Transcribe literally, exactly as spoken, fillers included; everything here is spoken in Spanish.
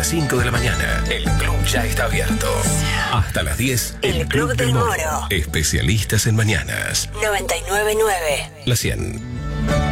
las cinco de la mañana. El club ya está abierto. Hasta las diez, El, el Club, Club del Moro. Especialistas en mañanas. noventa y nueve punto nueve. La cien.